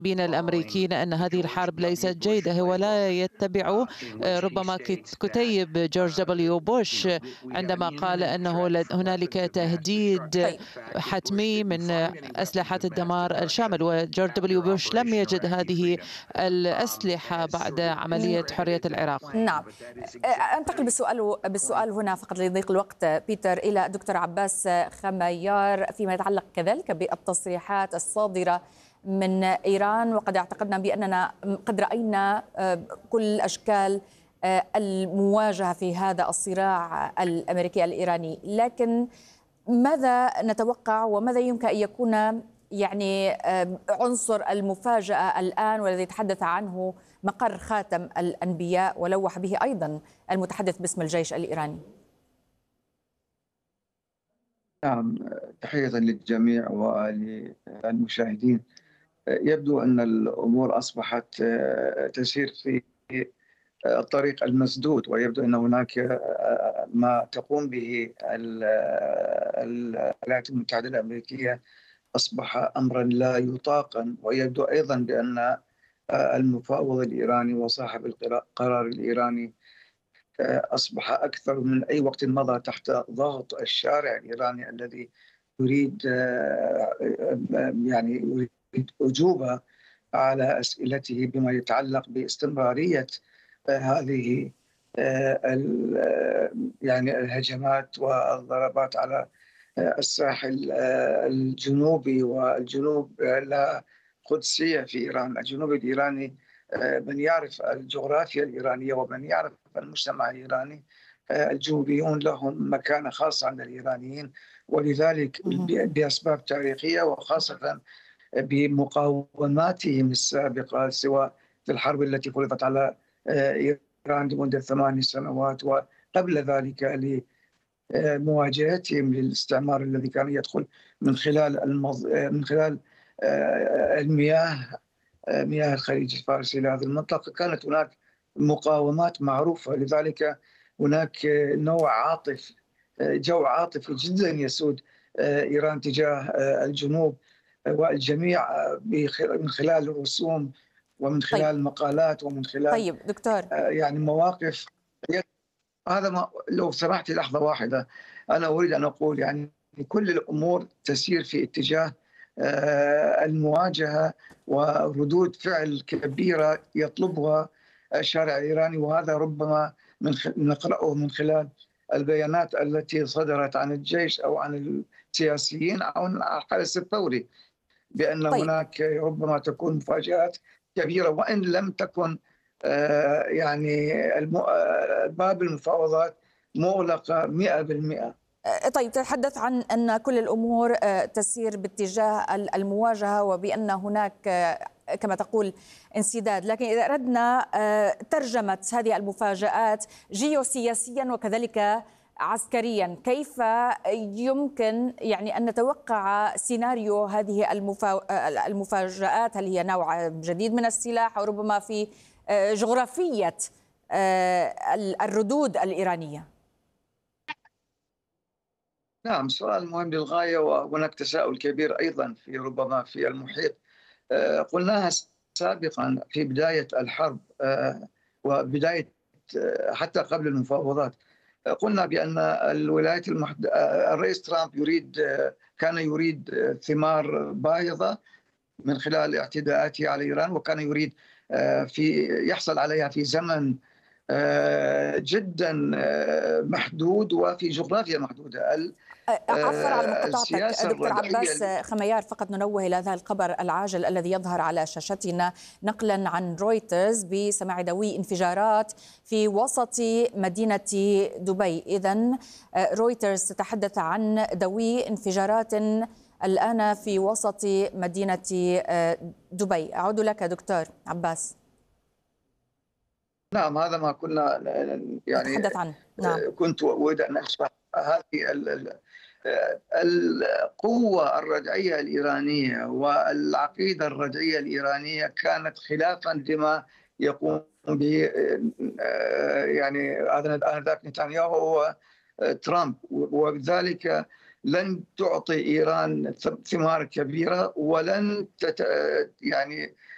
الأمريكيين أن هذه الحرب ليست جيدة، ولا يتبع ربما كتيب جورج دبليو بوش عندما قال أنه هنالك تهديد طيب. حتمي من أسلحة الدمار الشامل، وجورج دبليو بوش لم يجد هذه الأسلحة بعد عملية حرية العراق. نعم. أنتقل بالسؤال هنا فقط لضيق الوقت بيتر إلى دكتور عباس خميار فيما يتعلق كذلك بالتصريحات الصادرة من إيران، وقد اعتقدنا بأننا قد رأينا كل أشكال المواجهة في هذا الصراع الأمريكي الإيراني، لكن ماذا نتوقع وماذا يمكن أن يكون يعني عنصر المفاجأة الآن والذي تحدث عنه مقر خاتم الأنبياء ولوح به أيضا المتحدث باسم الجيش الإيراني؟ نعم، تحية للجميع وللمشاهدين. يبدو أن الأمور أصبحت تسير في الطريق المسدود، ويبدو أن هناك ما تقوم به الولايات المتحدة الأمريكية أصبح أمرا لا يطاقا. ويبدو أيضا بأن المفاوض الإيراني وصاحب القرار الإيراني أصبح أكثر من أي وقت مضى تحت ضغط الشارع الإيراني الذي يريد يعني يريد أجوبة على أسئلته بما يتعلق باستمرارية هذه يعني الهجمات والضربات على الساحل الجنوبي والجنوب لا قدسية في إيران. الجنوب الإيراني من يعرف الجغرافيا الإيرانية ومن يعرف المجتمع الإيراني، الجنوبيون لهم مكانة خاصة عند الإيرانيين، ولذلك بأسباب تاريخية وخاصة بمقاوماتهم السابقة سواء في الحرب التي فرضت على إيران لمدة 8 سنوات وقبل ذلك لمواجهتهم للاستعمار الذي كان يدخل من خلال مياه الخليج الفارسي لهذه المنطقة. كانت هناك مقاومات معروفة، لذلك هناك جو عاطفي جدا يسود إيران تجاه الجنوب والجميع من خلال الرسوم ومن خلال مقالات ومن خلال طيب دكتور، يعني مواقف. هذا ما لو سمحت لحظة واحدة، أنا أريد أن أقول يعني كل الأمور تسير في اتجاه المواجهة وردود فعل كبيرة يطلبها الشارع الإيراني، وهذا ربما نقرأه من خلال البيانات التي صدرت عن الجيش أو عن السياسيين أو عن الحرس الثوري، بأن هناك ربما تكون مفاجآت كبيرة وإن لم تكن يعني باب المفاوضات مغلقة 100%. طيب، تتحدث عن أن كل الأمور تسير باتجاه المواجهة وبأن هناك كما تقول انسداد، لكن إذا أردنا ترجمة هذه المفاجآت جيوسياسيا وكذلك عسكريا، كيف يمكن يعني أن نتوقع سيناريو هذه المفاجآت؟ هل هي نوع جديد من السلاح أو ربما في جغرافية الردود الإيرانية؟ نعم، سؤال مهم للغاية، وهناك تساؤل كبير أيضا ربما في المحيط. قلناها سابقا في بداية الحرب وبداية حتى قبل المفاوضات، قلنا بأن الولايات المتحدة الرئيس ترامب كان يريد ثمار باهظة من خلال اعتداءاته على إيران، وكان يريد يحصل عليها في زمن جدا محدود وفي جغرافيا محدودة. عفوا على مقاطعتك دكتور عباس خميار، فقط ننوه إلى هذا الخبر العاجل الذي يظهر على شاشتنا نقلا عن رويترز بسماع دوي انفجارات في وسط مدينة دبي. إذن رويترز تتحدث عن دوي انفجارات الآن في وسط مدينة دبي. أعود لك دكتور عباس. نعم، هذا ما كنا يعني نتحدث عنه. نعم. كنت أريد أن أشرح هذه القوة الردعية الإيرانية والعقيدة الردعية الإيرانية كانت خلافا لما يقوم به يعني آنذاك نتنياهو وترامب، وبذلك لن تعطي إيران ثمار كبيرة ولن يعني